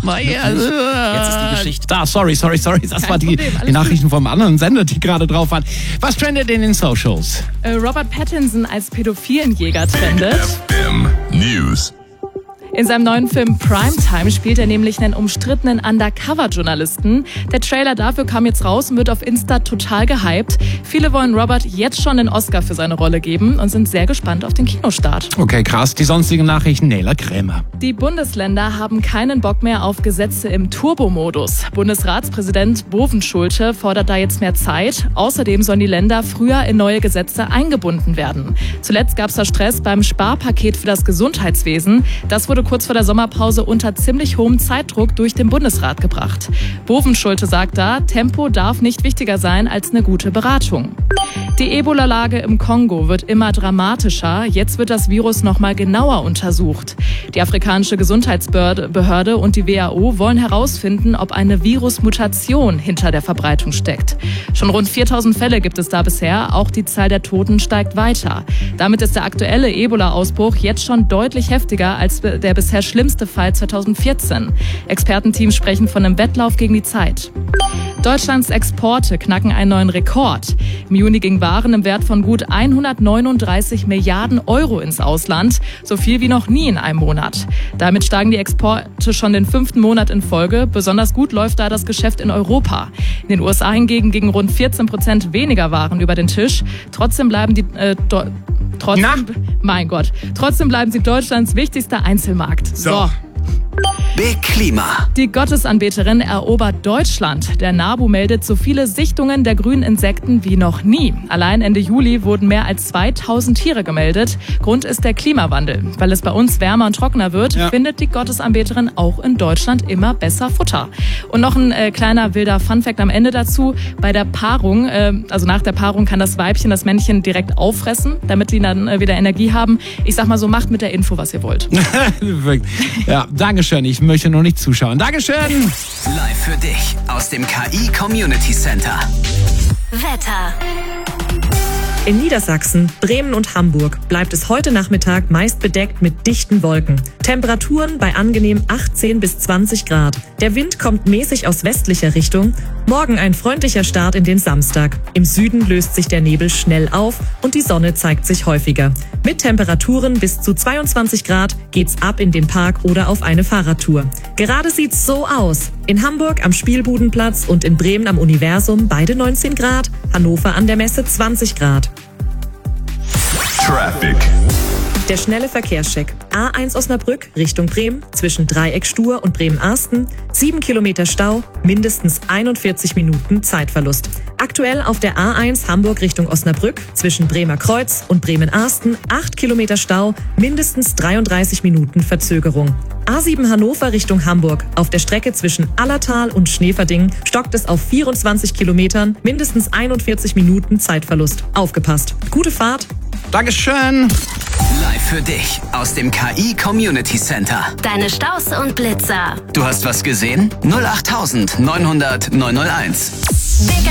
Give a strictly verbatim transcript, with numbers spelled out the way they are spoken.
nochmal. Ja. Jetzt ist die Geschichte. Da, sorry, sorry, sorry. Das Kein war die, Problem, alles die Nachrichten vom anderen Sender, die gerade drauf waren. Was trendet in den Socials? Äh, Robert Pattinson als Pädophilenjäger trendet. F M News. In seinem neuen Film Primetime spielt er nämlich einen umstrittenen Undercover-Journalisten. Der Trailer dafür kam jetzt raus und wird auf Insta total gehypt. Viele wollen Robert jetzt schon den Oscar für seine Rolle geben und sind sehr gespannt auf den Kinostart. Okay, krass. Die sonstigen Nachrichten, Nela Krämer. Die Bundesländer haben keinen Bock mehr auf Gesetze im Turbomodus. Bundesratspräsident Bovenschulte fordert da jetzt mehr Zeit. Außerdem sollen die Länder früher in neue Gesetze eingebunden werden. Zuletzt gab es da Stress beim Sparpaket für das Gesundheitswesen. Das wurde kurz vor der Sommerpause unter ziemlich hohem Zeitdruck durch den Bundesrat gebracht. Bovenschulte sagt da, Tempo darf nicht wichtiger sein als eine gute Beratung. Die Ebola-Lage im Kongo wird immer dramatischer. Jetzt wird das Virus noch mal genauer untersucht. Die afrikanische Gesundheitsbehörde und die W H O wollen herausfinden, ob eine Virusmutation hinter der Verbreitung steckt. Schon rund viertausend Fälle gibt es da bisher. Auch die Zahl der Toten steigt weiter. Damit ist der aktuelle Ebola-Ausbruch jetzt schon deutlich heftiger als der bisher schlimmste Fall zweitausendvierzehn. Expertenteams sprechen von einem Wettlauf gegen die Zeit. Deutschlands Exporte knacken einen neuen Rekord. Im Juni gingen Waren im Wert von gut hundertneununddreißig Milliarden Euro ins Ausland, so viel wie noch nie in einem Monat. Damit steigen die Exporte schon den fünften Monat in Folge. Besonders gut läuft da das Geschäft in Europa. In den U S A hingegen gingen rund vierzehn Prozent weniger Waren über den Tisch. Trotzdem bleiben die äh, Do- trotzdem, Na? mein Gott, trotzdem bleiben sie Deutschlands wichtigster Einzelmarkt. So. Big Klima. Die Gottesanbeterin erobert Deutschland. Der NABU meldet so viele Sichtungen der grünen Insekten wie noch nie. Allein Ende Juli wurden mehr als zweitausend Tiere gemeldet. Grund ist der Klimawandel. Weil es bei uns wärmer und trockener wird, ja. findet die Gottesanbeterin auch in Deutschland immer besser Futter. Und noch ein äh, kleiner wilder Funfact am Ende dazu. Bei der Paarung, äh, also nach der Paarung kann das Weibchen das Männchen direkt auffressen, damit die dann äh, wieder Energie haben. Ich sag mal so, macht mit der Info, was ihr wollt. Ja, Dankeschön. Ich möchte noch nicht zuschauen. Dankeschön. Live für dich aus dem K I Community Center. Wetter. In Niedersachsen, Bremen und Hamburg bleibt es heute Nachmittag meist bedeckt mit dichten Wolken. Temperaturen bei angenehm achtzehn bis zwanzig Grad. Der Wind kommt mäßig aus westlicher Richtung. Morgen ein freundlicher Start in den Samstag. Im Süden löst sich der Nebel schnell auf und die Sonne zeigt sich häufiger. Mit Temperaturen bis zu zweiundzwanzig Grad geht's ab in den Park oder auf eine Fahrradtour. Gerade sieht's so aus. In Hamburg am Spielbudenplatz und in Bremen am Universum beide neunzehn Grad, Hannover an der Messe zwanzig Grad. Traffic. Der schnelle Verkehrscheck. A eins Osnabrück Richtung Bremen zwischen Dreieck Stur und Bremen-Arsten. sieben Kilometer Stau, mindestens einundvierzig Minuten Zeitverlust. Aktuell auf der A eins Hamburg Richtung Osnabrück zwischen Bremer Kreuz und Bremen-Arsten. acht Kilometer Stau, mindestens dreiunddreißig Minuten Verzögerung. A sieben Hannover Richtung Hamburg. Auf der Strecke zwischen Allertal und Schneeverding stockt es auf vierundzwanzig Kilometern, mindestens einundvierzig Minuten Zeitverlust. Aufgepasst. Gute Fahrt. Dankeschön. Live für dich aus dem K I Community Center. Deine Staus und Blitzer. Du hast was gesehen? null acht neunhundert neunhunderteins. Big